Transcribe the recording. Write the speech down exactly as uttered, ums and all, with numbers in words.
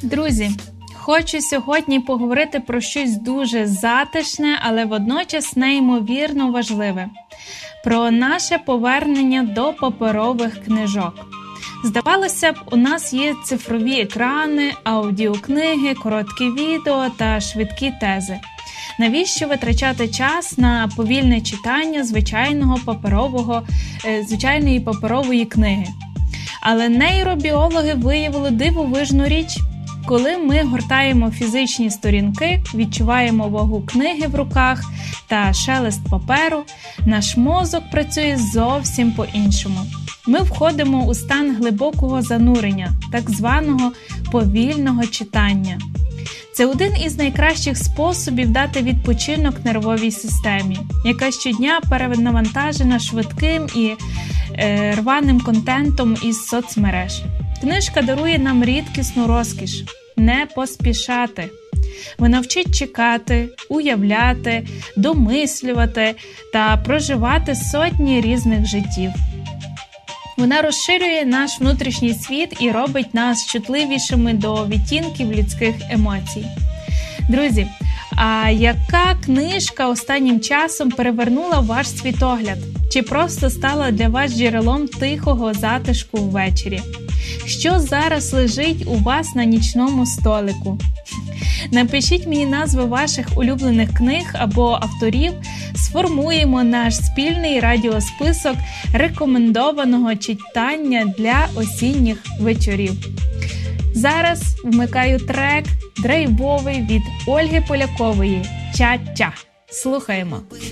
Друзі, хочу сьогодні поговорити про щось дуже затишне, але водночас неймовірно важливе. Про наше повернення до паперових книжок. Здавалося б, у нас є цифрові екрани, аудіокниги, короткі відео та швидкі тези. Навіщо витрачати час на повільне читання звичайного паперового, звичайної паперової книги? Але нейробіологи виявили дивовижну річ. Коли ми гортаємо фізичні сторінки, відчуваємо вагу книги в руках та шелест паперу, наш мозок працює зовсім по-іншому. Ми входимо у стан глибокого занурення, так званого повільного читання. Це один із найкращих способів дати відпочинок нервовій системі, яка щодня перенавантажена швидким і е, рваним контентом із соцмереж. Книжка дарує нам рідкісну розкіш – не поспішати. Вона вчить чекати, уявляти, домислювати та проживати сотні різних життів. Вона розширює наш внутрішній світ і робить нас чутливішими до відтінків людських емоцій. Друзі, а яка книжка останнім часом перевернула ваш світогляд? Чи просто стала для вас джерелом тихого затишку ввечері? Що зараз лежить у вас на нічному столику? Напишіть мені назви ваших улюблених книг або авторів, сформуємо наш спільний радіосписок рекомендованого читання для осінніх вечорів. Зараз вмикаю трек драйвовий від Ольги Полякової «Ча-ча». Слухаємо.